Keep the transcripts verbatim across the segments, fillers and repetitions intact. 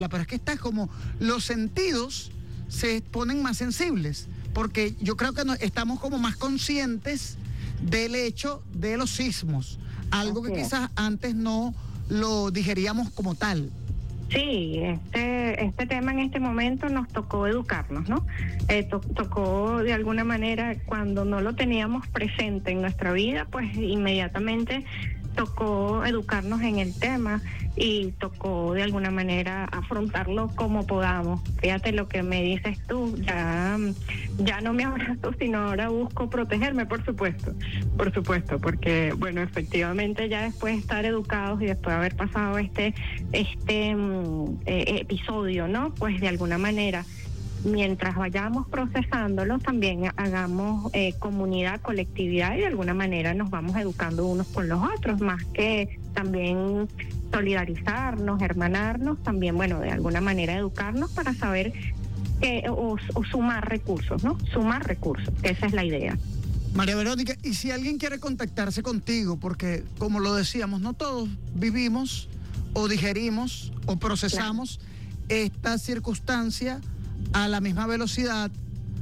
pero es que está como los sentidos se ponen más sensibles, porque yo creo que no, estamos como más conscientes del hecho de los sismos, algo que quizás antes no lo digeríamos como tal. Sí, este este tema en este momento nos tocó educarnos, ¿no? Eh, to- tocó de alguna manera, cuando no lo teníamos presente en nuestra vida, pues inmediatamente tocó educarnos en el tema y tocó de alguna manera afrontarlo como podamos. Fíjate lo que me dices tú, ya, ya no me abrazo, sino ahora busco protegerme, por supuesto, por supuesto, porque bueno, efectivamente ya después de estar educados y después de haber pasado este, este mm, eh, episodio, ¿no? Pues de alguna manera, mientras vayamos procesándolo, también hagamos eh, comunidad, colectividad, y de alguna manera nos vamos educando unos con los otros, más que también solidarizarnos, hermanarnos, también, bueno, de alguna manera educarnos para saber que, o, o sumar recursos, ¿no? Sumar recursos, que esa es la idea. María Verónica, y si alguien quiere contactarse contigo, porque como lo decíamos, no todos vivimos o digerimos o procesamos claro. esta circunstancia a la misma velocidad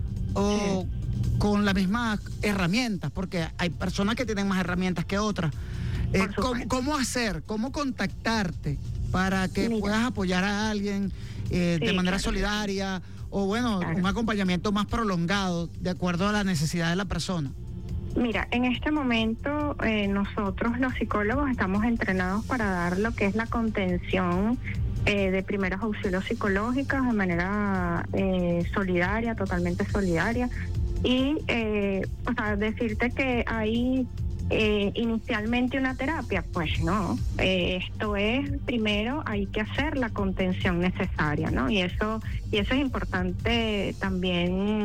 o sí. con las mismas herramientas, porque hay personas que tienen más herramientas que otras. Eh, ¿cómo, ¿Cómo hacer? ¿Cómo contactarte para que Mira. puedas apoyar a alguien eh, sí, de manera claro. solidaria o bueno, claro. un acompañamiento más prolongado de acuerdo a la necesidad de la persona? Mira, en este momento eh, nosotros los psicólogos estamos entrenados para dar lo que es la contención eh, de primeros auxilios psicológicos de manera eh, solidaria, totalmente solidaria. Y, eh, o sea, decirte que hay eh, inicialmente una terapia, pues no. Eh, esto es, primero hay que hacer la contención necesaria, ¿no? Y eso, y eso es importante también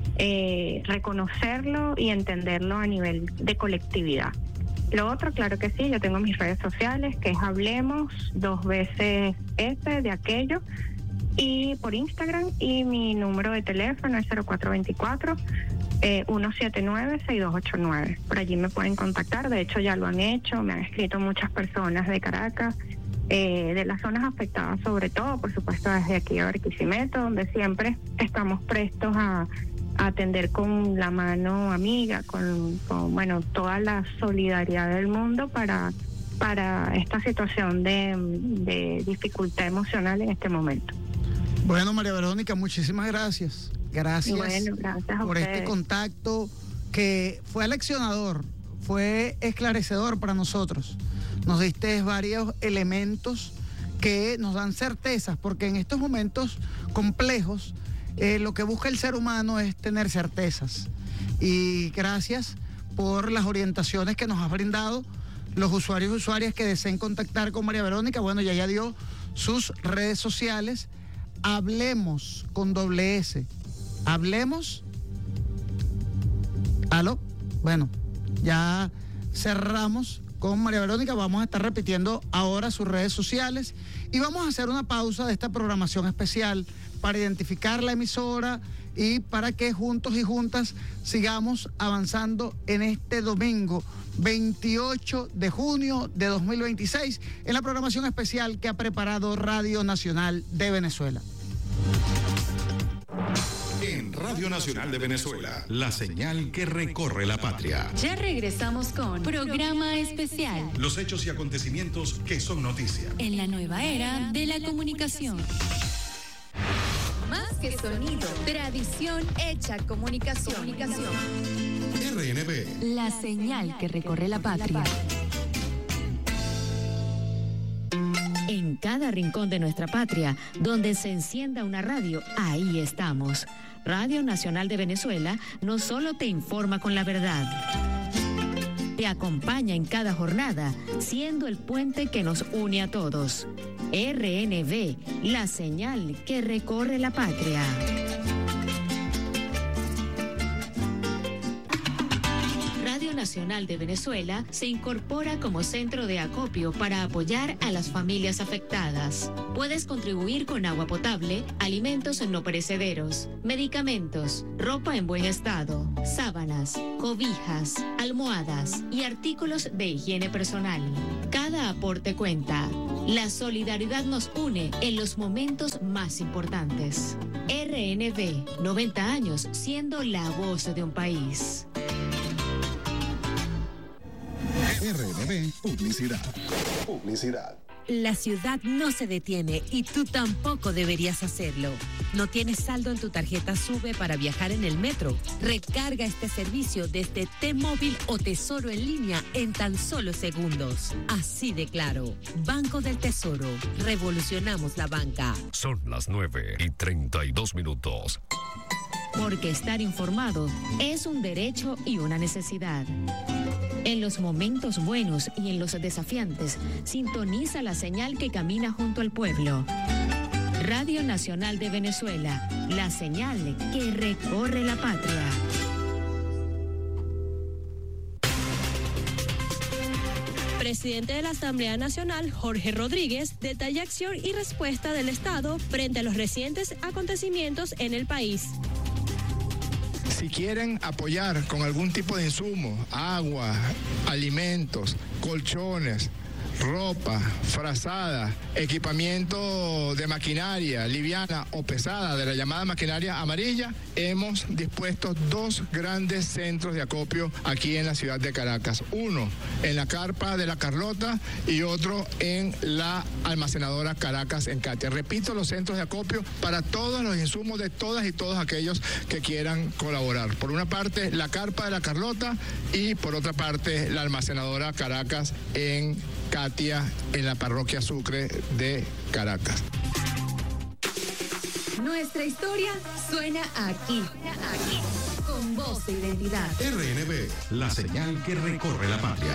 eh, reconocerlo y entenderlo a nivel de colectividad. Lo otro, claro que sí, yo tengo mis redes sociales, que es Hablemos, dos veces este, de aquello, y por Instagram, y mi número de teléfono es cero cuatro dos cuatro, uno siete nueve, seis dos ocho nueve. Por allí me pueden contactar, de hecho ya lo han hecho, me han escrito muchas personas de Caracas, eh, de las zonas afectadas sobre todo, por supuesto desde aquí a Barquisimeto, donde siempre estamos prestos a, a atender con la mano amiga, con, con bueno, toda la solidaridad del mundo para, para esta situación de, de dificultad emocional en este momento. Bueno, María Verónica, muchísimas gracias. Gracias, bueno, gracias a por ustedes. este contacto que fue aleccionador, fue esclarecedor para nosotros. Nos diste varios elementos que nos dan certezas, porque en estos momentos complejos eh, lo que busca el ser humano es tener certezas. Y gracias por las orientaciones que nos has brindado. Los usuarios y usuarias que deseen contactar con María Verónica, bueno, ya ella dio sus redes sociales. Hablemos con doble S. Hablemos. ¿Aló? Bueno, ya cerramos con María Verónica. Vamos a estar repitiendo ahora sus redes sociales y vamos a hacer una pausa de esta programación especial para identificar la emisora y para que juntos y juntas sigamos avanzando en este domingo veintiocho de junio de dos mil veintiséis en la programación especial que ha preparado Radio Nacional de Venezuela. En Radio Nacional de Venezuela, la señal que recorre la patria. Ya regresamos con Programa Especial. Los hechos y acontecimientos que son noticia. En la nueva era de la comunicación. Más que sonido, tradición hecha comunicación. comunicación. R N B. La señal que recorre la patria. En cada rincón de nuestra patria, donde se encienda una radio, ahí estamos. Radio Nacional de Venezuela no solo te informa con la verdad, te acompaña en cada jornada, siendo el puente que nos une a todos. R N V, la señal que recorre la patria. Radio Nacional de Venezuela se incorpora como centro de acopio para apoyar a las familias afectadas. Puedes contribuir con agua potable, alimentos no perecederos, medicamentos, ropa en buen estado, sábanas, cobijas, almohadas y artículos de higiene personal. Cada aporte cuenta. La solidaridad nos une en los momentos más importantes. R N B, noventa años siendo la voz de un país. R N B Publicidad. Publicidad. La ciudad no se detiene y tú tampoco deberías hacerlo. ¿No tienes saldo en tu tarjeta SUBE para viajar en el metro? Recarga este servicio desde T-Móvil o Tesoro en línea en tan solo segundos. Así de claro. Banco del Tesoro. Revolucionamos la banca. Son las nueve y treinta y dos minutos. Porque estar informado es un derecho y una necesidad. En los momentos buenos y en los desafiantes, sintoniza la señal que camina junto al pueblo. Radio Nacional de Venezuela, la señal que recorre la patria. Presidente de la Asamblea Nacional, Jorge Rodríguez, detalla acción y respuesta del Estado frente a los recientes acontecimientos en el país. Si quieren apoyar con algún tipo de insumo, agua, alimentos, colchones, ropa, frazada, equipamiento de maquinaria liviana o pesada de la llamada maquinaria amarilla, hemos dispuesto dos grandes centros de acopio aquí en la ciudad de Caracas. Uno en la carpa de la Carlota y otro en la almacenadora Caracas en Catia. Repito, los centros de acopio para todos los insumos de todas y todos aquellos que quieran colaborar. Por una parte, la carpa de la Carlota y por otra parte, la almacenadora Caracas en Catia, en la parroquia Sucre de Caracas. Nuestra historia suena aquí, aquí, con voz e identidad. R N B, la señal que recorre la patria.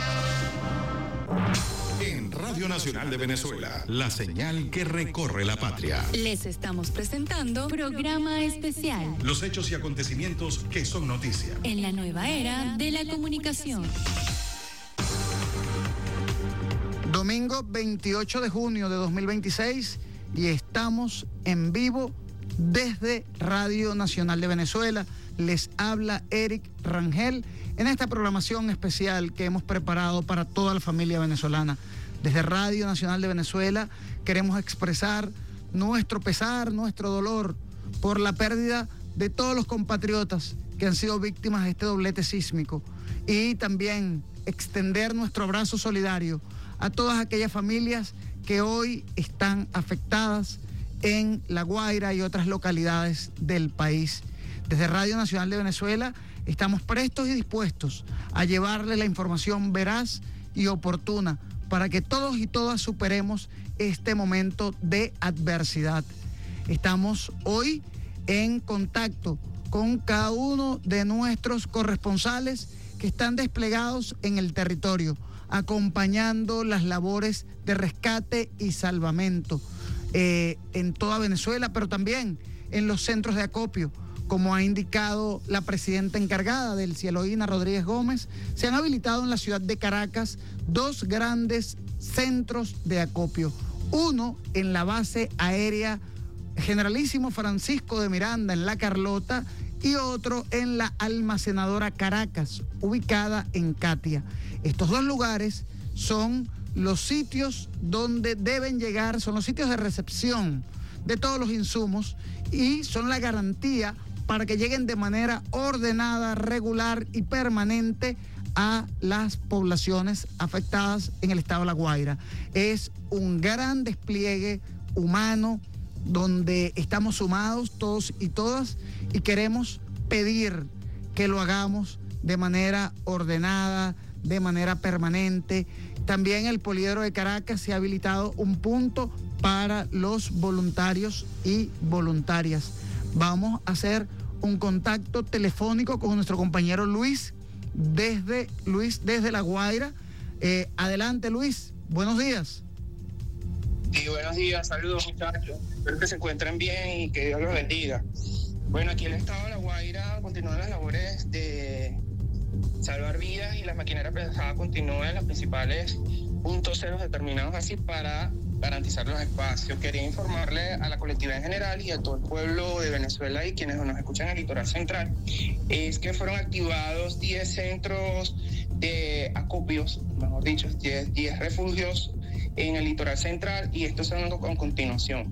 En Radio Nacional de Venezuela, la señal que recorre la patria. Les estamos presentando programa especial. Los hechos y acontecimientos que son noticia. En la nueva era de la comunicación. Domingo veintiocho de junio de dos mil veintiséis y estamos en vivo desde Radio Nacional de Venezuela. Les habla Eric Rangel en esta programación especial que hemos preparado para toda la familia venezolana. Desde Radio Nacional de Venezuela queremos expresar nuestro pesar, nuestro dolor por la pérdida de todos los compatriotas que han sido víctimas de este doblete sísmico y también extender nuestro abrazo solidario a todas aquellas familias que hoy están afectadas en La Guaira y otras localidades del país. Desde Radio Nacional de Venezuela estamos prestos y dispuestos a llevarle la información veraz y oportuna para que todos y todas superemos este momento de adversidad. Estamos hoy en contacto con cada uno de nuestros corresponsales que están desplegados en el territorio, acompañando las labores de rescate y salvamento eh, en toda Venezuela, pero también en los centros de acopio. Como ha indicado la presidenta encargada del Cieloína, Rodríguez Gómez, se han habilitado en la ciudad de Caracas dos grandes centros de acopio. Uno en la base aérea Generalísimo Francisco de Miranda, en La Carlota, y otro en la almacenadora Caracas, ubicada en Catia. Estos dos lugares son los sitios donde deben llegar, son los sitios de recepción de todos los insumos y son la garantía para que lleguen de manera ordenada, regular y permanente a las poblaciones afectadas en el estado de La Guaira. Es un gran despliegue humano donde estamos sumados todos y todas y queremos pedir que lo hagamos de manera ordenada, de manera permanente. También el Poliedro de Caracas se ha habilitado un punto para los voluntarios y voluntarias. Vamos a hacer un contacto telefónico con nuestro compañero Luis desde, Luis, desde La Guaira. Eh, adelante, Luis. Buenos días. Sí, buenos días. Saludos, muchachos. Espero que se encuentren bien y que Dios los bendiga. Bueno, aquí en el estado de La Guaira continúan las labores de salvar vidas y las maquinarias pesadas continúan en los principales puntos ceros determinados así para garantizar los espacios. Quería informarle a la colectividad en general y a todo el pueblo de Venezuela y quienes nos escuchan en el litoral central, es que fueron activados diez centros de acopios, mejor dicho, diez, diez refugios en el litoral central, y esto se va a continuación.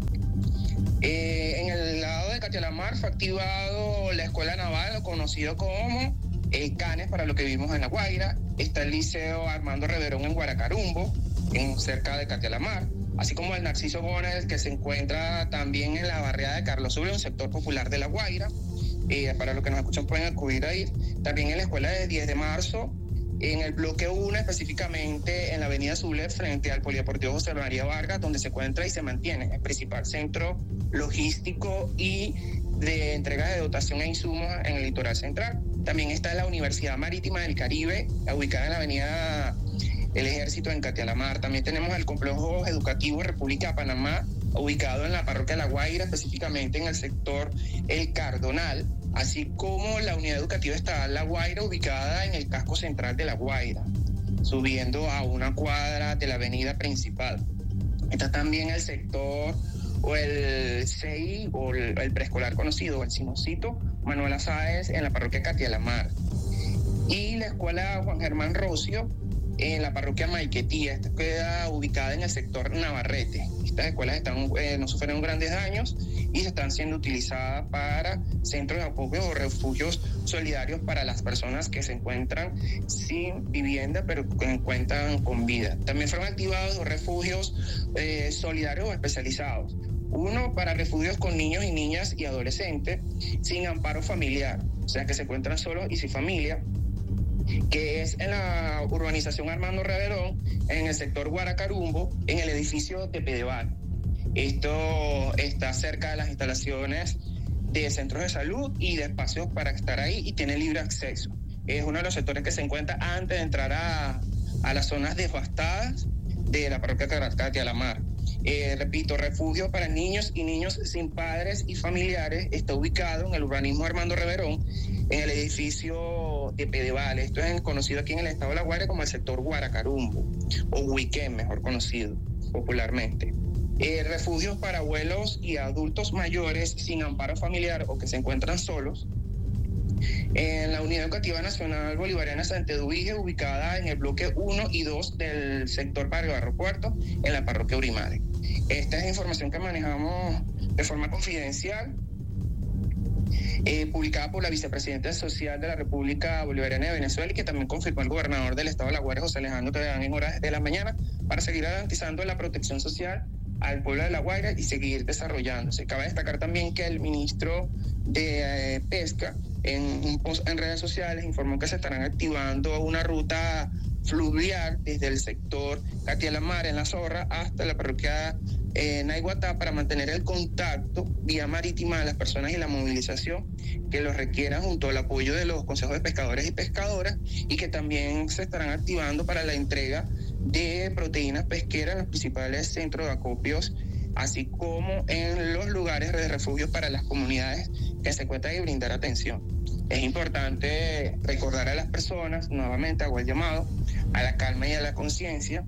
Eh, en el lado de Katia la Mar fue activado la Escuela Naval, conocido como el CANES, para lo que vimos en La Guaira. Está el Liceo Armando Reverón en Guaracarumbo, en, cerca de Katia la Mar, así como el Narciso Gómez, que se encuentra también en la barriada de Carlos Zulia, un sector popular de La Guaira. Eh, para los que nos escuchan pueden acudir ahí. También en la escuela de diez de marzo, en el bloque uno, específicamente en la avenida Zulia, frente al Polideportivo José María Vargas, donde se encuentra y se mantiene el principal centro logístico y de entrega de dotación e insumos en el litoral central. También está la Universidad Marítima del Caribe, ubicada en la avenida El Ejército en Katia la Mar. También tenemos el complejo educativo República de Panamá, ubicado en la parroquia La Guaira, específicamente en el sector El Cardonal, así como la unidad educativa estatal La Guaira, ubicada en el casco central de La Guaira, subiendo a una cuadra de la avenida principal. Está también el sector o el C I o el, el preescolar conocido, el Simoncito Manuela Sáez, en la parroquia Katia la Mar. Y la escuela Juan Germán Rocio, en la parroquia Maiquetía. Esta queda ubicada en el sector Navarrete. Estas escuelas están, eh, no sufrieron grandes daños y están siendo utilizadas para centros de acopio o refugios solidarios para las personas que se encuentran sin vivienda pero que encuentran con vida. También fueron activados dos refugios eh, solidarios o especializados. Uno para refugios con niños y niñas y adolescentes sin amparo familiar, o sea que se encuentran solos y sin familia, que es en la urbanización Armando Reverón, en el sector Guaracarumbo, en el edificio de Pedeval. Esto está cerca de las instalaciones de centros de salud y de espacios para estar ahí, y tiene libre acceso. Es uno de los sectores que se encuentra antes de entrar a, a las zonas devastadas de la parroquia Katia la Mar. Eh, repito, refugio para niños y niños sin padres y familiares, está ubicado en el urbanismo Armando Reverón, en el edificio de Pedeval. Esto es conocido aquí en el estado de La Guaira como el sector Guaracarumbo, o Huiquén, mejor conocido popularmente. Eh, refugios para abuelos y adultos mayores sin amparo familiar o que se encuentran solos, en la Unidad Educativa Nacional Bolivariana Santa Eduvige, ubicada en el bloque uno y dos del sector Barrio Barro Puerto, en la parroquia Urimare. Esta es información que manejamos de forma confidencial, eh, publicada por la vicepresidenta social de la República Bolivariana de Venezuela, y que también confirmó el gobernador del estado de La Guaira, José Alejandro Toledano, en horas de la mañana, para seguir garantizando la protección social al pueblo de La Guaira y seguir desarrollándose. Cabe destacar también que el ministro de eh, Pesca, en un post en redes sociales, informó que se estarán activando una ruta fluvial desde el sector Katia la Mar, en La Zorra, hasta la parroquia eh, Naiguatá, para mantener el contacto vía marítima de las personas y la movilización que los requieran, junto al apoyo de los consejos de pescadores y pescadoras, y que también se estarán activando para la entrega de proteínas pesqueras en los principales centros de acopios, así como en los lugares de refugio para las comunidades que se encuentran, y brindar atención. Es importante recordar a las personas, nuevamente hago el llamado a la calma y a la conciencia,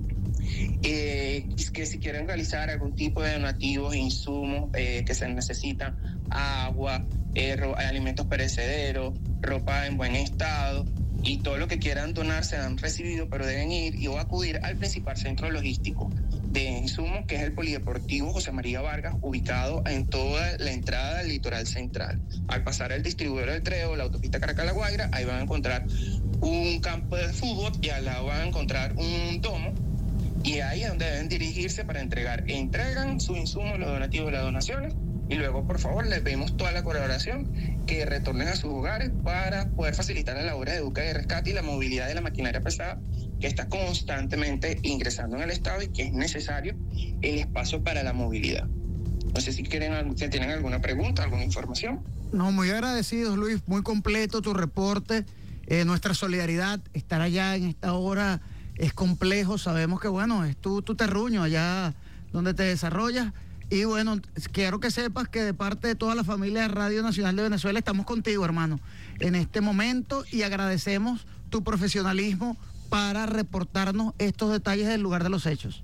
eh, que si quieren realizar algún tipo de donativos e insumos eh, que se necesitan, agua, eh, ro- alimentos perecederos, ropa en buen estado, y todo lo que quieran donar serán recibidos, pero deben ir y o acudir al principal centro logístico de insumos, que es el Polideportivo José María Vargas, ubicado en toda la entrada del litoral central. Al pasar el distribuidor del Treo, la autopista Caracas-La Guaira, ahí van a encontrar un campo de fútbol y al lado van a encontrar un domo, y ahí es donde deben dirigirse para entregar. Entregan sus insumos, los donativos, las donaciones, y luego, por favor, les pedimos toda la colaboración, que retornen a sus hogares para poder facilitar las labores de búsqueda y rescate y la movilidad de la maquinaria pesada que está constantemente ingresando en el estado, y que es necesario el espacio para la movilidad. No sé si quieren, si tienen alguna pregunta, alguna información. No, muy agradecidos, Luis, muy completo tu reporte. Eh, nuestra solidaridad, estar allá en esta hora es complejo, sabemos que bueno, es tu, tu terruño allá donde te desarrollas. Y bueno, quiero que sepas que de parte de toda la familia de Radio Nacional de Venezuela estamos contigo, hermano, en este momento, y agradecemos tu profesionalismo para reportarnos estos detalles del lugar de los hechos.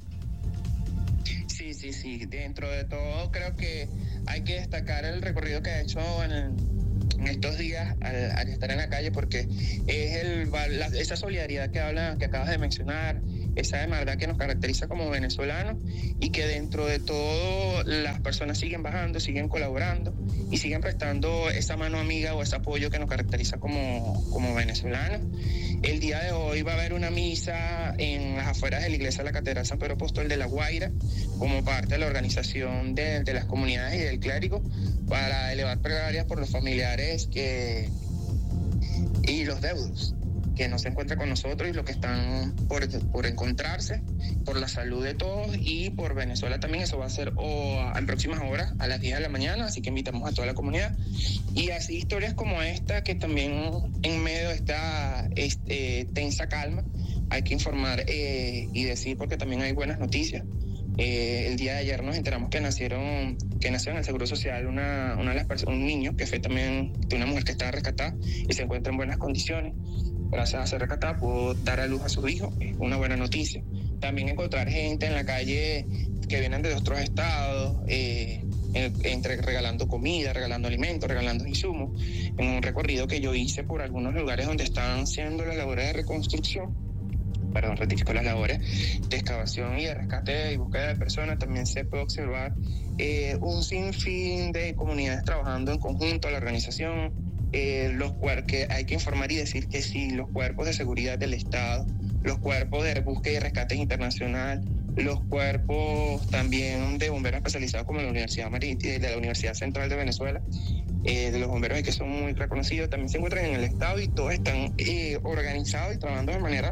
Sí, sí, sí. Dentro de todo, creo que hay que destacar el recorrido que ha hecho en, el, en estos días al, al estar en la calle, porque es el, la, esa solidaridad que habla, que acabas de mencionar, esa hermandad que nos caracteriza como venezolanos, y que dentro de todo las personas siguen bajando, siguen colaborando y siguen prestando esa mano amiga o ese apoyo que nos caracteriza como, como venezolanos. El día de hoy va a haber una misa en las afueras de la iglesia de la Catedral San Pedro Apóstol de La Guaira, como parte de la organización de, de las comunidades y del clérigo, para elevar plegarias por los familiares que, y los deudos que no se encuentran con nosotros y los que están por, por encontrarse, por la salud de todos y por Venezuela también. Eso va a ser o en próximas horas a las diez de la mañana, así que invitamos a toda la comunidad. Y así historias como esta, que también en medio de esta este, tensa calma hay que informar eh, y decir, porque también hay buenas noticias. Eh, el día de ayer nos enteramos que nacieron, que nació en el Seguro Social una, una de las personas, un niño que fue también de una mujer que estaba rescatada y se encuentra en buenas condiciones. Gracias a ser rescatada pudo dar a luz a su hijo, es una buena noticia. También encontrar gente en la calle que vienen de otros estados, eh, entre regalando comida, regalando alimentos, regalando insumos, en un recorrido que yo hice por algunos lugares donde estaban haciendo las labores de reconstrucción, perdón, rectifico, las labores de excavación y de rescate y búsqueda de personas. También se puede observar eh, un sinfín de comunidades trabajando en conjunto a la organización. Eh, los que hay que informar y decir que sí, los cuerpos de seguridad del Estado, los cuerpos de búsqueda y rescate internacional, los cuerpos también de bomberos especializados como la Universidad Marítima, de la Universidad Central de Venezuela, eh, de los bomberos que son muy reconocidos, también se encuentran en el Estado, y todos están eh, organizados y trabajando de manera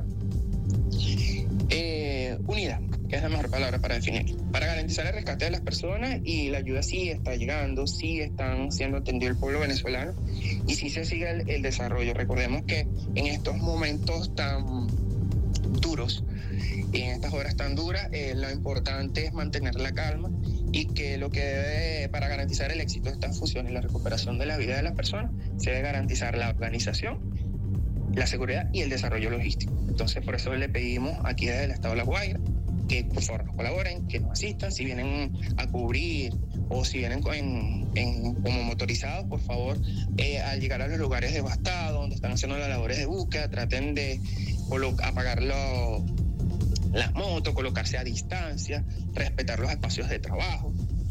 eh, unida, que es la mejor palabra para definir, para garantizar el rescate de las personas. Y la ayuda sí está llegando, sí están siendo atendido el pueblo venezolano y sí se sigue el, el desarrollo. Recordemos que en estos momentos tan duros, en estas horas tan duras, eh, lo importante es mantener la calma, y que lo que debe, para garantizar el éxito de estas funciones y la recuperación de la vida de las personas, se debe garantizar la organización, la seguridad y el desarrollo logístico. Entonces, por eso le pedimos aquí desde el Estado de La Guaira que por favor nos colaboren, que nos asistan, si vienen a cubrir o si vienen en, en, como motorizados, por favor, eh, al llegar a los lugares devastados donde están haciendo las labores de búsqueda, traten de apagar los, las motos, colocarse a distancia, respetar los espacios de trabajo.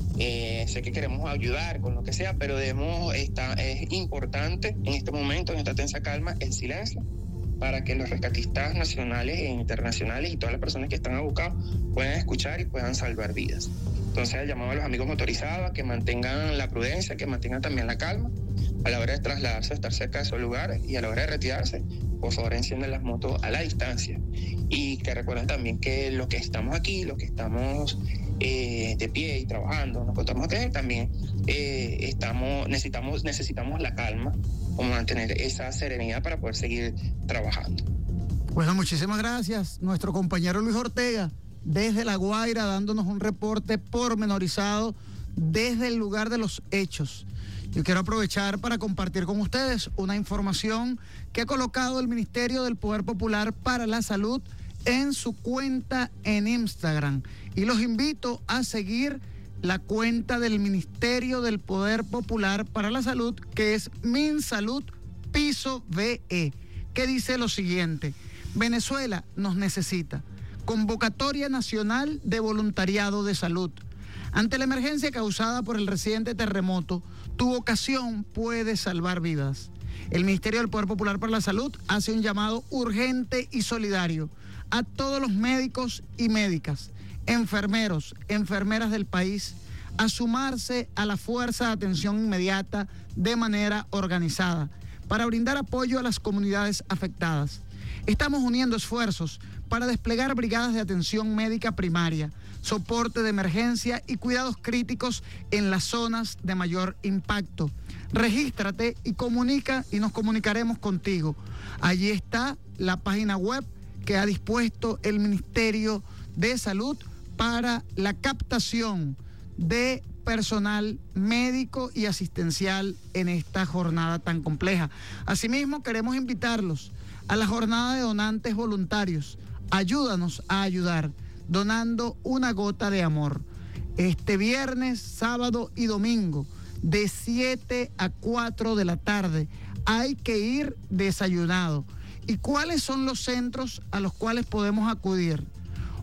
Eh, sé que queremos ayudar con lo que sea, pero debemos, está, es importante en este momento, en esta tensa calma, el silencio, para que los rescatistas nacionales e internacionales y todas las personas que están abocados puedan escuchar y puedan salvar vidas. Entonces, el llamado a los amigos motorizados a que mantengan la prudencia, que mantengan también la calma a la hora de trasladarse, estar cerca de esos lugares, y a la hora de retirarse, por favor, enciendan las motos a la distancia. Y que recuerden también que los que estamos aquí, los que estamos eh, de pie y trabajando, nos encontramos aquí, también eh, estamos, necesitamos, necesitamos la calma, como mantener esa serenidad para poder seguir trabajando. Bueno, muchísimas gracias. Nuestro compañero Luis Ortega, desde La Guaira, dándonos un reporte pormenorizado desde el lugar de los hechos. Yo quiero aprovechar para compartir con ustedes una información que ha colocado el Ministerio del Poder Popular para la Salud en su cuenta en Instagram. Y los invito a seguir la cuenta del Ministerio del Poder Popular para la Salud, que es MinSalud Piso V E, que dice lo siguiente: Venezuela nos necesita. Convocatoria nacional de voluntariado de salud. Ante la emergencia causada por el reciente terremoto, tu vocación puede salvar vidas. El Ministerio del Poder Popular para la Salud hace un llamado urgente y solidario a todos los médicos y médicas, enfermeros, enfermeras del país, a sumarse a la fuerza de atención inmediata de manera organizada para brindar apoyo a las comunidades afectadas. Estamos uniendo esfuerzos para desplegar brigadas de atención médica primaria, soporte de emergencia y cuidados críticos en las zonas de mayor impacto. Regístrate y comunica y nos comunicaremos contigo. Allí está la página web que ha dispuesto el Ministerio de Salud para la captación de personal médico y asistencial en esta jornada tan compleja. Asimismo, queremos invitarlos a la jornada de donantes voluntarios. Ayúdanos a ayudar, donando una gota de amor. Este viernes, sábado y domingo, de siete a cuatro de la tarde, hay que ir desayunado. ¿Y cuáles son los centros a los cuales podemos acudir?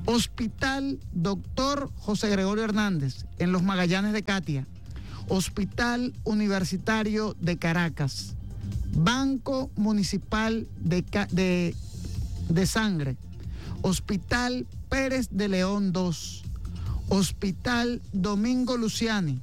Hospital Doctor José Gregorio Hernández, en Los Magallanes de Catia. Hospital Universitario de Caracas. Banco Municipal de, de, de Sangre. Hospital Pérez de León dos. Hospital Domingo Luciani.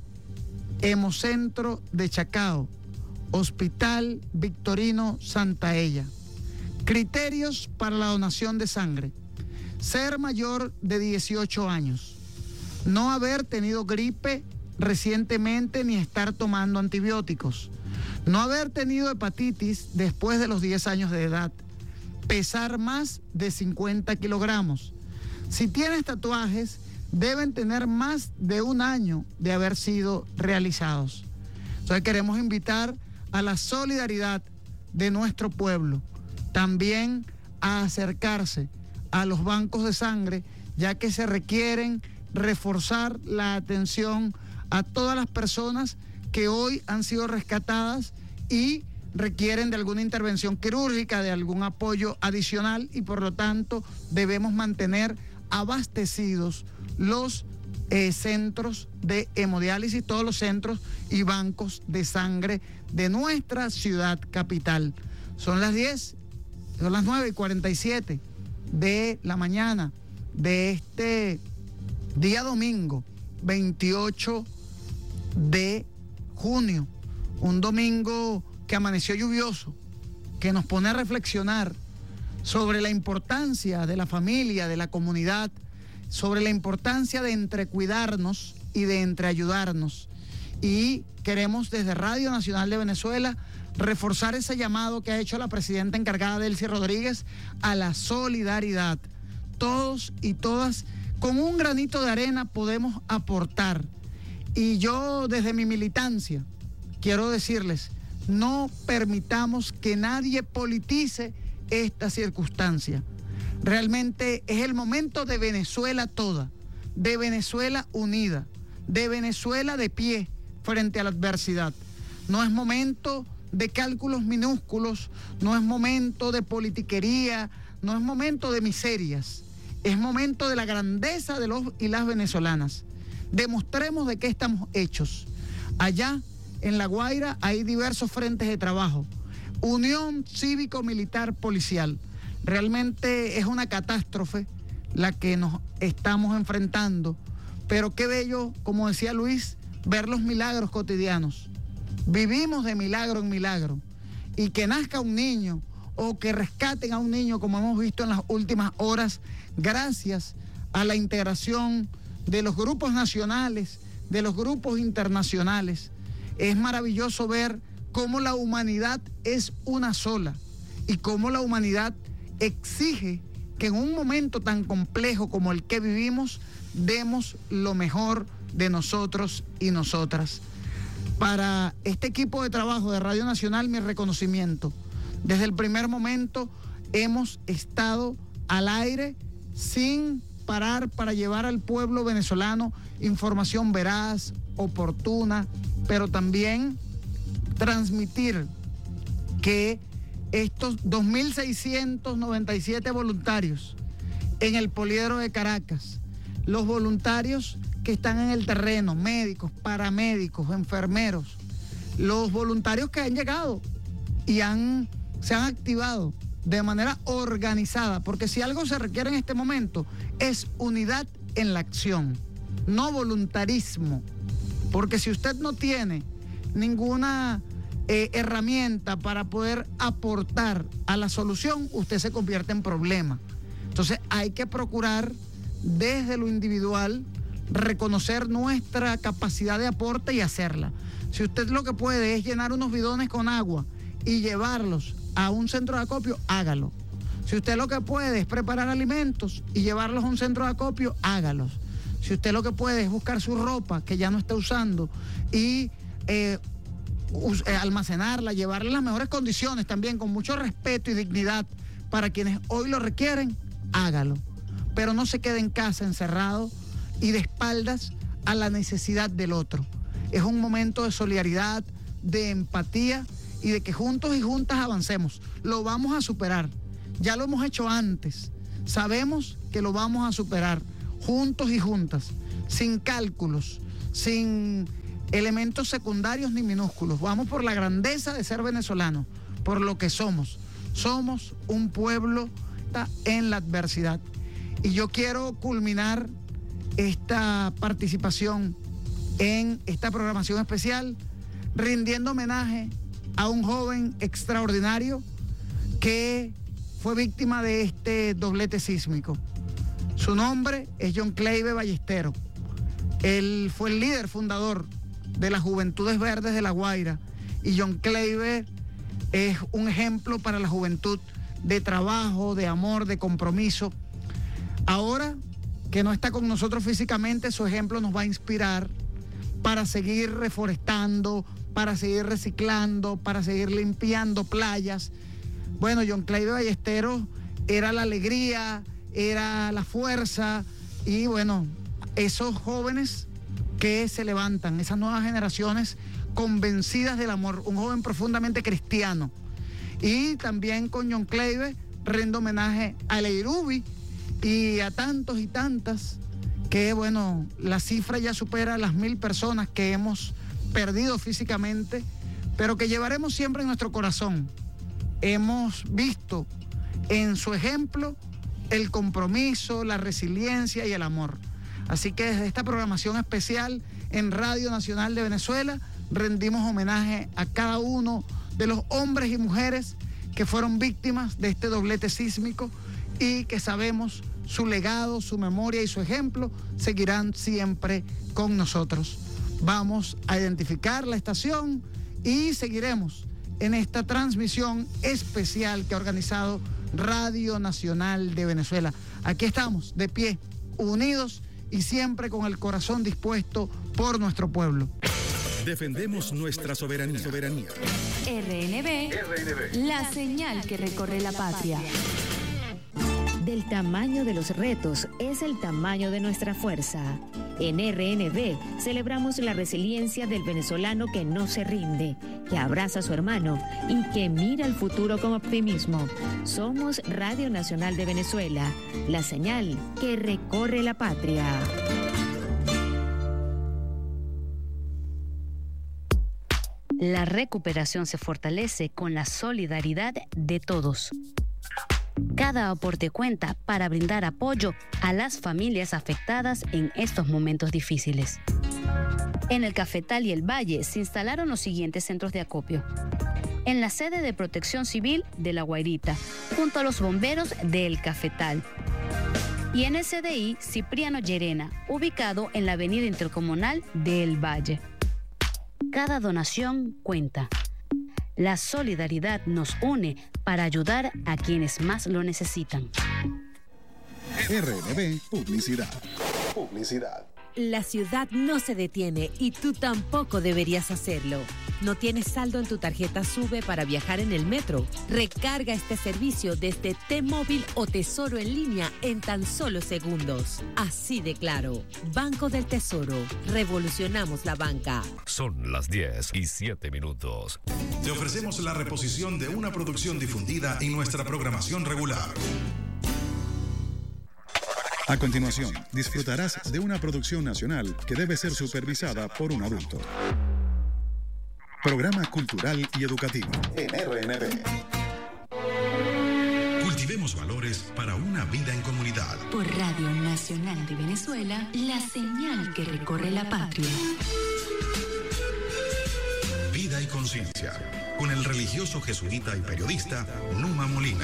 Hemocentro de Chacao. Hospital Victorino Santaella. Criterios para la donación de sangre: ser mayor de dieciocho años, no haber tenido gripe recientemente ni estar tomando antibióticos, no haber tenido hepatitis después de los diez años de edad, pesar más de cincuenta kilogramos. Si tienes tatuajes, deben tener más de un año de haber sido realizados. Entonces queremos invitar a la solidaridad de nuestro pueblo, también a acercarse a los bancos de sangre, ya que se requieren reforzar la atención a todas las personas que hoy han sido rescatadas y requieren de alguna intervención quirúrgica, de algún apoyo adicional, y por lo tanto debemos mantener abastecidos los eh, centros de hemodiálisis, todos los centros y bancos de sangre de nuestra ciudad capital. Son las diez, son las nueve y cuarenta y siete de la mañana de este día domingo veintiocho de junio, un domingo que amaneció lluvioso, que nos pone a reflexionar sobre la importancia de la familia, de la comunidad, sobre la importancia de entrecuidarnos y de entreayudarnos. Y queremos desde Radio Nacional de Venezuela reforzar ese llamado que ha hecho la presidenta encargada, Delcy Rodríguez, a la solidaridad. Todos y todas, con un granito de arena podemos aportar. Y yo, desde mi militancia, quiero decirles, no permitamos que nadie politice esta circunstancia. Realmente es el momento de Venezuela toda, de Venezuela unida, de Venezuela de pie frente a la adversidad. No es momento de cálculos minúsculos, no es momento de politiquería, no es momento de miserias, es momento de la grandeza de los y las venezolanas. Demostremos de qué estamos hechos. Allá en La Guaira hay diversos frentes de trabajo. Unión Cívico-Militar Policial. Realmente es una catástrofe la que nos estamos enfrentando, pero qué bello, como decía Luis, ver los milagros cotidianos. Vivimos de milagro en milagro, y que nazca un niño o que rescaten a un niño, como hemos visto en las últimas horas, gracias a la integración de los grupos nacionales, de los grupos internacionales. Es maravilloso ver cómo la humanidad es una sola y cómo la humanidad exige que en un momento tan complejo como el que vivimos, demos lo mejor de nosotros y nosotras. Para este equipo de trabajo de Radio Nacional, mi reconocimiento. Desde el primer momento hemos estado al aire sin parar para llevar al pueblo venezolano información veraz, oportuna, pero también transmitir que estos dos mil seiscientos noventa y siete voluntarios en el Poliedro de Caracas, los voluntarios que están en el terreno, médicos, paramédicos, enfermeros, los voluntarios que han llegado y han, se han activado de manera organizada, porque si algo se requiere en este momento es unidad en la acción, no voluntarismo, porque si usted no tiene ninguna eh, herramienta para poder aportar a la solución, usted se convierte en problema. Entonces hay que procurar desde lo individual reconocer nuestra capacidad de aporte y hacerla. Si usted lo que puede es llenar unos bidones con agua y llevarlos a un centro de acopio, hágalo. Si usted lo que puede es preparar alimentos y llevarlos a un centro de acopio, hágalos. Si usted lo que puede es buscar su ropa que ya no está usando y eh, us, eh, almacenarla, llevarla en las mejores condiciones también, con mucho respeto y dignidad para quienes hoy lo requieren, hágalo. Pero no se quede en casa encerrado y de espaldas a la necesidad del otro. Es un momento de solidaridad, de empatía y de que juntos y juntas avancemos. Lo vamos a superar. Ya lo hemos hecho antes. sabemos que lo vamos a superar, juntos y juntas, sin cálculos, sin elementos secundarios ni minúsculos. Vamos por la grandeza de ser venezolanos, por lo que somos. Somos un pueblo en la adversidad. Y yo quiero culminar esta participación en esta programación especial rindiendo homenaje a un joven extraordinario que fue víctima de este doblete sísmico. Su nombre es John Kleiber Ballesteros. Él fue el líder fundador de las Juventudes Verdes de La Guaira, y John Kleiber es un ejemplo para la juventud de trabajo, de amor, de compromiso. Ahora que no está con nosotros físicamente, su ejemplo nos va a inspirar para seguir reforestando, para seguir reciclando, para seguir limpiando playas. Bueno, John Kleiber Ballesteros era la alegría, era la fuerza, y bueno, esos jóvenes que se levantan, esas nuevas generaciones convencidas del amor, un joven profundamente cristiano. Y también con John Kleiber rindo homenaje a Leirubi y a tantos y tantas que, bueno, la cifra ya supera las mil personas que hemos perdido físicamente, pero que llevaremos siempre en nuestro corazón. Hemos visto en su ejemplo el compromiso, la resiliencia y el amor. Así que desde esta programación especial en Radio Nacional de Venezuela rendimos homenaje a cada uno de los hombres y mujeres que fueron víctimas de este doblete sísmico y que sabemos su legado, su memoria y su ejemplo seguirán siempre con nosotros. Vamos a identificar la estación y seguiremos en esta transmisión especial que ha organizado Radio Nacional de Venezuela. Aquí estamos, de pie, unidos y siempre con el corazón dispuesto por nuestro pueblo. Defendemos nuestra soberanía. soberanía. R N B, R N B, la señal que recorre la patria. Del tamaño de los retos es el tamaño de nuestra fuerza. En R N B celebramos la resiliencia del venezolano que no se rinde, que abraza a su hermano y que mira el futuro con optimismo. Somos Radio Nacional de Venezuela, la señal que recorre la patria. La recuperación se fortalece con la solidaridad de todos. Cada aporte cuenta para brindar apoyo a las familias afectadas en estos momentos difíciles. En el Cafetal y el Valle se instalaron los siguientes centros de acopio. En la sede de Protección Civil de La Guairita, junto a los bomberos de El Cafetal. Y en el C D I Cipriano Llerena, ubicado en la avenida intercomunal de El Valle. Cada donación cuenta. La solidaridad nos une para ayudar a quienes más lo necesitan. R N B Publicidad. Publicidad. La ciudad no se detiene y tú tampoco deberías hacerlo. ¿No tienes saldo en tu tarjeta SUBE para viajar en el metro? Recarga este servicio desde T-Móvil o Tesoro en línea en tan solo segundos. Así de claro. Banco del Tesoro. Revolucionamos la banca. Son las diez y siete minutos. Te ofrecemos la reposición de una producción difundida en nuestra programación regular. A continuación, disfrutarás de una producción nacional que debe ser supervisada por un adulto. Programa cultural y educativo en R N B. Cultivemos valores para una vida en comunidad. Por Radio Nacional de Venezuela, la señal que recorre la patria. Vida y conciencia, con el religioso jesuita y periodista Numa Molina.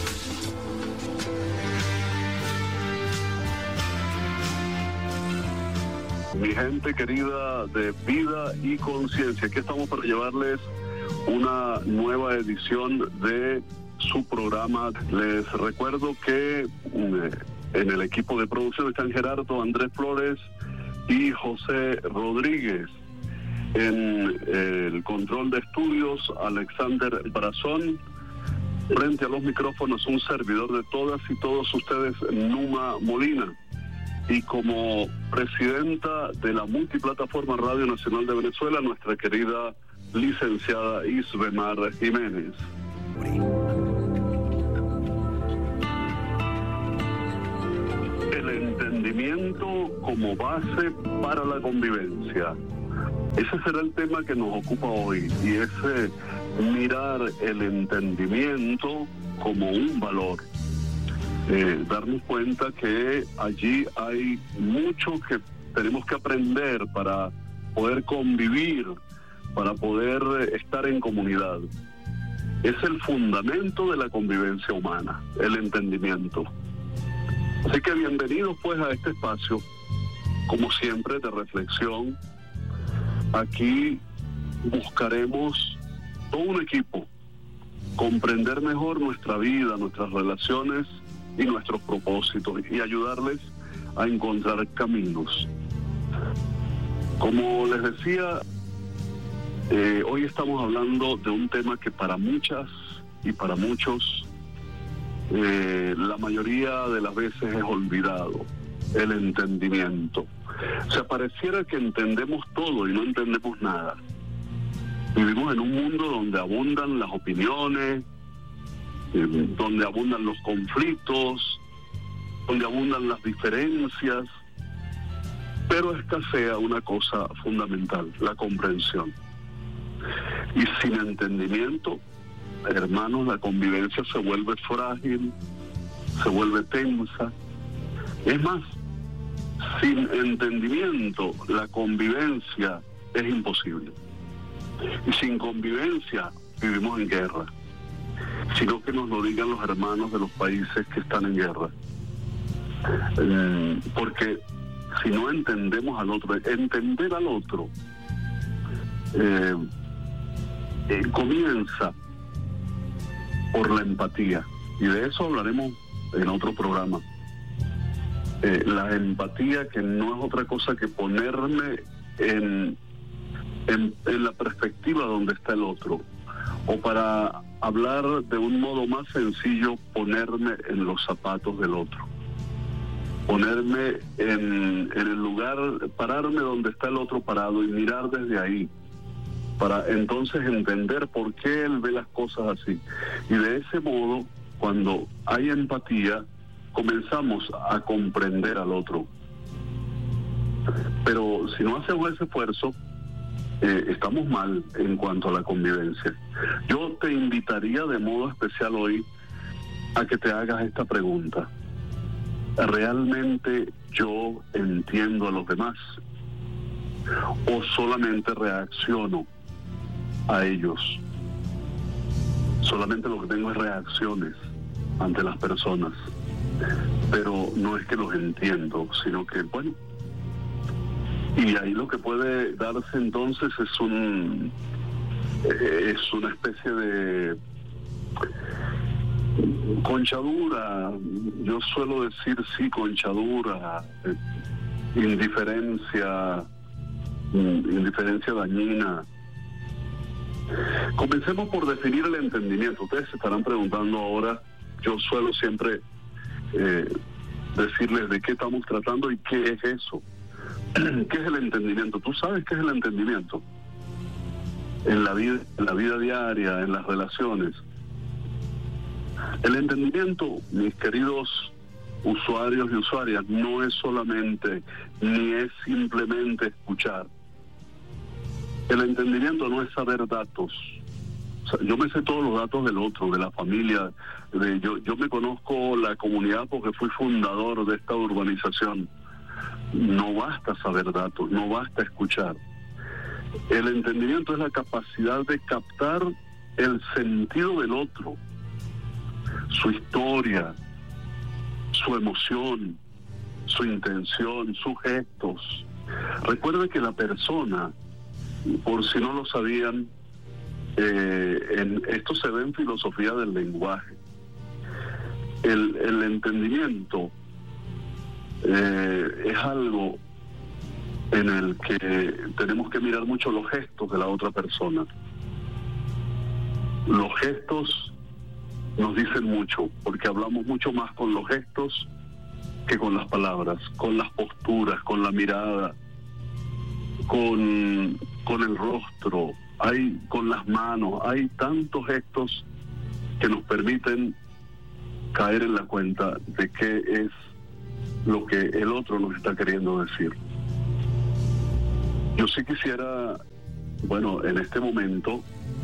Mi gente querida de Vida y Conciencia, aquí estamos para llevarles una nueva edición de su programa. Les recuerdo que eh, en el equipo de producción están Gerardo Andrés Flores y José Rodríguez. En eh, el control de estudios, Alexander Brazón. Frente a los micrófonos, un servidor de todas y todos ustedes, Numa Molina. Y como presidenta de la multiplataforma Radio Nacional de Venezuela, nuestra querida licenciada Isbemar Jiménez. entendimiento como base para la convivencia. Ese será el tema que nos ocupa hoy, y es eh, mirar el entendimiento como un valor. Eh, darnos cuenta que allí hay mucho que tenemos que aprender para poder convivir, para poder eh, estar en comunidad. Es el fundamento de la convivencia humana, el entendimiento. Así que bienvenidos pues a este espacio, como siempre, de reflexión. Aquí buscaremos todo un equipo, comprender mejor nuestra vida, nuestras relaciones y nuestros propósitos, y ayudarles a encontrar caminos. Como les decía, eh, hoy estamos hablando de un tema que para muchas y para muchos, eh, la mayoría de las veces es olvidado: el entendimiento. O sea, pareciera que entendemos todo y no entendemos nada. Vivimos en un mundo donde abundan las opiniones, eh, donde abundan los conflictos, donde abundan las diferencias, pero escasea una cosa fundamental: la comprensión. Y sin entendimiento, hermanos, la convivencia se vuelve frágil, se vuelve tensa. Es más, sin entendimiento, la convivencia es imposible. Y sin convivencia vivimos en guerra. Sino que nos lo digan los hermanos de los países que están en guerra. Eh, porque si no entendemos al otro, entender al otro eh, eh, comienza por la empatía. Y de eso hablaremos en otro programa. Eh, la empatía, que no es otra cosa que ponerme en, en, en la perspectiva donde está el otro. O para hablar de un modo más sencillo, ponerme en los zapatos del otro. Ponerme en, en el lugar, pararme donde está el otro parado y mirar desde ahí, para entonces entender por qué él ve las cosas así. Y de ese modo, cuando hay empatía, comenzamos a comprender al otro. Pero si no hacemos ese esfuerzo, eh, estamos mal en cuanto a la convivencia. Yo te invitaría de modo especial hoy a que te hagas esta pregunta: ¿realmente yo entiendo a los demás? ¿O solamente reacciono a ellos? Solamente lo que tengo es reacciones ante las personas, pero no es que los entiendo, sino que, bueno, y ahí lo que puede darse entonces es un es una especie de conchadura. Yo suelo decir sí, conchadura, eh, indiferencia, indiferencia dañina. Comencemos por definir el entendimiento. Ustedes se estarán preguntando ahora. Yo suelo siempre eh, decirles de qué estamos tratando y qué es eso. ¿Qué es el entendimiento? ¿Tú sabes qué es el entendimiento? En la vida, en la vida diaria, en las relaciones. El entendimiento, mis queridos usuarios y usuarias, no es solamente ni es simplemente escuchar. El entendimiento no es saber datos. O sea, yo me sé todos los datos del otro, de la familia. De, yo, yo me conozco la comunidad porque fui fundador de esta urbanización. No basta saber datos, no basta escuchar. El entendimiento es la capacidad de captar el sentido del otro, su historia, su emoción, su intención, sus gestos. Recuerde que la persona, por si no lo sabían, eh, en, esto se ve en filosofía del lenguaje. El, el entendimiento eh, es algo en el que tenemos que mirar mucho los gestos de la otra persona. Los gestos nos dicen mucho, porque hablamos mucho más con los gestos que con las palabras, con las posturas, con la mirada, con, con el rostro, hay con las manos, hay tantos gestos que nos permiten caer en la cuenta de qué es lo que el otro nos está queriendo decir. Yo sí quisiera, bueno, en este momento,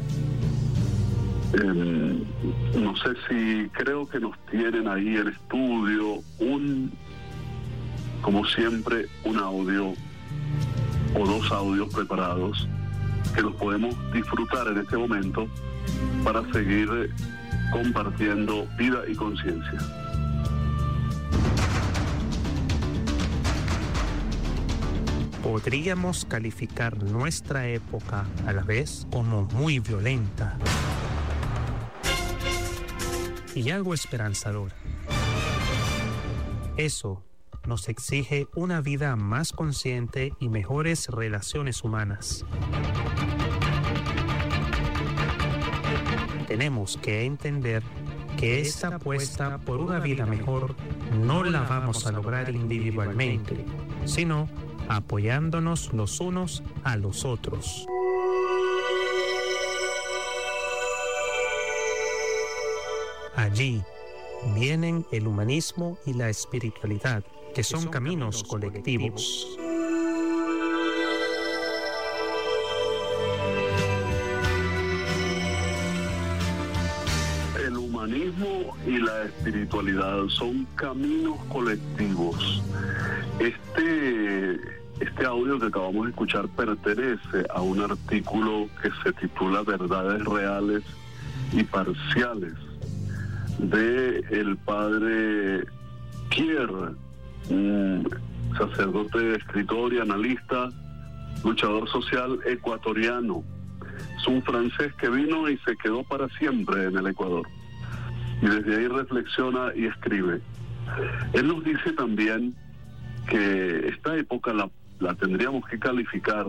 eh, no sé si creo que nos tienen ahí en estudio un, como siempre, un audio o dos audios preparados que los podemos disfrutar en este momento para seguir compartiendo vida y conciencia. Podríamos calificar nuestra época a la vez como muy violenta y algo esperanzadora. Eso nos exige una vida más consciente y mejores relaciones humanas. Tenemos que entender que esta apuesta por una vida mejor no la vamos a lograr individualmente, sino apoyándonos los unos a los otros. Allí vienen el humanismo y la espiritualidad, que son caminos colectivos. El humanismo y la espiritualidad son caminos colectivos. Este, este audio que acabamos de escuchar pertenece a un artículo que se titula Verdades Reales y Parciales, de el padre Pierre, un sacerdote, escritor y analista, luchador social ecuatoriano. Es un francés que vino y se quedó para siempre en el Ecuador. Y desde ahí reflexiona y escribe. Él nos dice también que esta época la, la tendríamos que calificar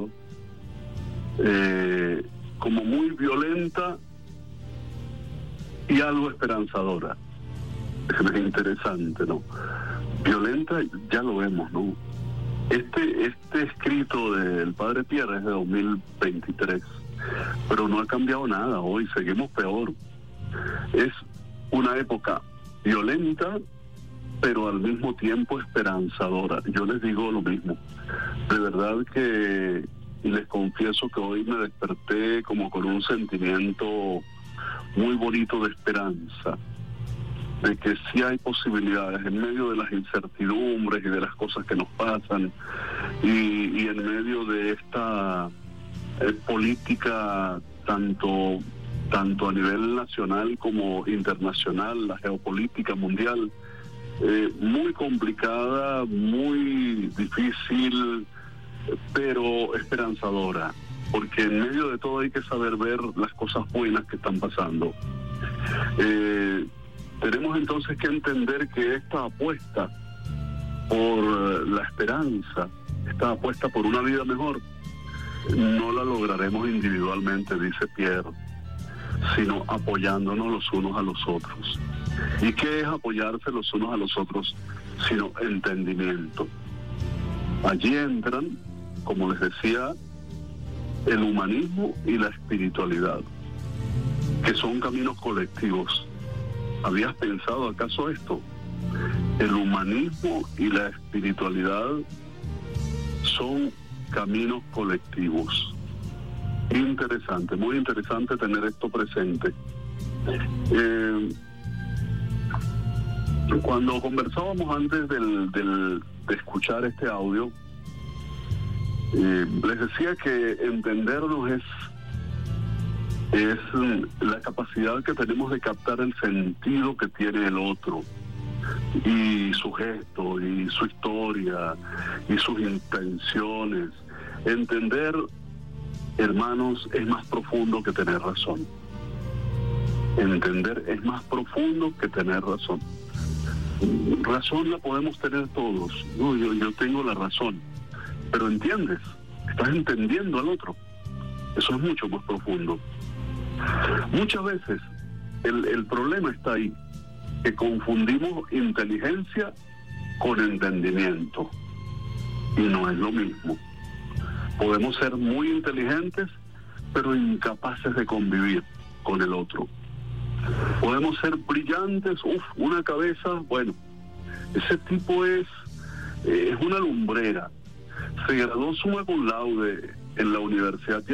eh, como muy violenta y algo esperanzadora. Es interesante, ¿no? Violenta, ya lo vemos, ¿no? Este, este escrito del padre Pierre es de dos mil veintitrés, pero no ha cambiado nada. Hoy seguimos peor. Es una época violenta, pero al mismo tiempo esperanzadora. Yo les digo lo mismo. De verdad que, y les confieso que hoy me desperté como con un sentimiento muy bonito de esperanza, de que sí hay posibilidades en medio de las incertidumbres y de las cosas que nos pasan, y, y en medio de esta eh, política tanto, tanto a nivel nacional como internacional, la geopolítica mundial, eh, muy complicada, muy difícil, pero esperanzadora, porque en medio de todo hay que saber ver las cosas buenas que están pasando. Eh, tenemos entonces que entender que esta apuesta por la esperanza, esta apuesta por una vida mejor, no la lograremos individualmente, dice Pierre, sino apoyándonos los unos a los otros. ¿Y qué es apoyarse los unos a los otros? Sino entendimiento. Allí entran, como les decía, el humanismo y la espiritualidad, que son caminos colectivos. ¿Habías pensado acaso esto? El humanismo y la espiritualidad son caminos colectivos. Interesante, muy interesante tener esto presente. Eh, cuando conversábamos antes del, del, de escuchar este audio, eh, les decía que entendernos es es la capacidad que tenemos de captar el sentido que tiene el otro, y su gesto, y su historia, y sus intenciones. Entender, hermanos, es más profundo que tener razón. Entender es más profundo que tener razón. Razón la podemos tener todos. No, yo, yo tengo la razón. Pero entiendes, estás entendiendo al otro. Eso es mucho más profundo. Muchas veces el, el problema está ahí, que confundimos inteligencia con entendimiento, y no es lo mismo. Podemos ser muy inteligentes, pero incapaces de convivir con el otro. Podemos ser brillantes, uff, una cabeza, bueno, ese tipo es eh, es una lumbrera. Se graduó summa cum laude en la universidad.